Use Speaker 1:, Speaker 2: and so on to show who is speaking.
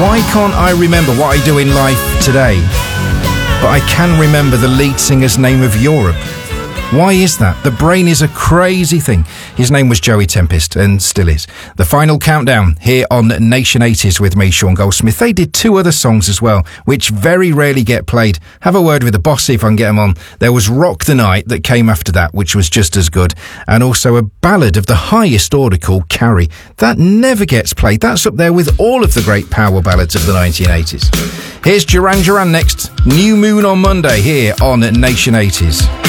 Speaker 1: Why can't I remember what I do in life today, but I can remember the lead singer's name of Europe? Why is that? The brain is a crazy thing. His name was Joey Tempest, and still is. The Final Countdown here on Nation 80s with me, Sean Goldsmith. They did 2 other songs as well, which very rarely get played. Have a word with the boss, see if I can get them on. There was Rock the Night that came after that, which was just as good. And also a ballad of the highest order called Carrie. That never gets played. That's up there with all of the great power ballads of the 1980s. Here's Duran Duran next. New Moon on Monday here on Nation 80s.